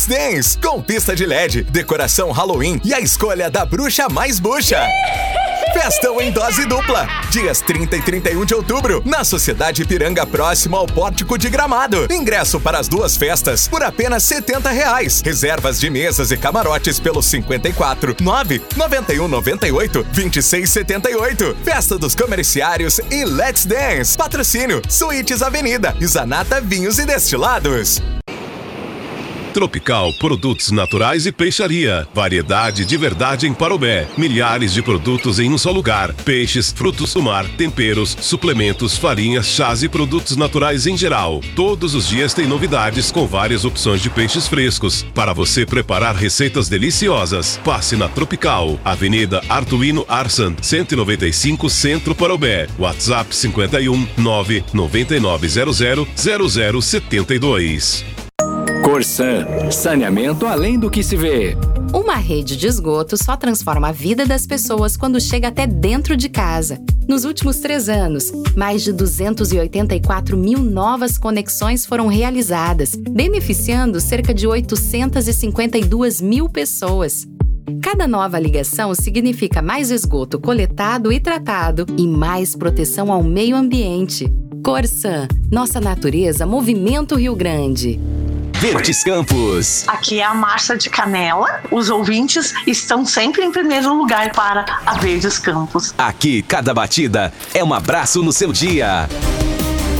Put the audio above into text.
Dance, com pista de LED, decoração Halloween e a escolha da bruxa mais bucha. Festão em dose dupla, dias 30 e 31 de outubro, na Sociedade Ipiranga, próximo ao Pórtico de Gramado. Ingresso para as duas festas por apenas R$70. Reservas de mesas e camarotes pelo 54 9 91 98 26 78. Festa dos Comerciários e Let's Dance. Patrocínio Suítes Avenida e Zanata Vinhos e Destilados. Tropical Produtos Naturais e Peixaria. Variedade de verdade em Parobé. Milhares de produtos em um só lugar. Peixes, frutos do mar, temperos, suplementos, farinhas, chás e produtos naturais em geral. Todos os dias tem novidades com várias opções de peixes frescos para você preparar receitas deliciosas. Passe na Tropical, Avenida Artuino Arsan, 195 Centro, Parobé. WhatsApp 51 9 9900 0072. Corsan, saneamento além do que se vê. Uma rede de esgoto só transforma a vida das pessoas quando chega até dentro de casa. Nos últimos 3 anos, mais de 284 mil novas conexões foram realizadas, beneficiando cerca de 852 mil pessoas. Cada nova ligação significa mais esgoto coletado e tratado e mais proteção ao meio ambiente. Corsan, nossa natureza movimenta o Rio Grande. Verdes Campos. Aqui é a Márcia de Canela. Os ouvintes estão sempre em primeiro lugar para a Verdes Campos. Aqui, cada batida é um abraço no seu dia.